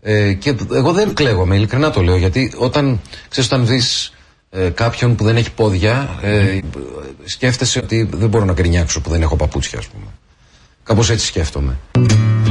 Και εγώ δεν κλαίγομαι, ειλικρινά το λέω, γιατί όταν δεις κάποιον που δεν έχει πόδια, σκέφτεσαι ότι δεν μπορώ να γκρινιάξω που δεν έχω παπούτσια, ας πούμε. Κάπως έτσι σκέφτομαι.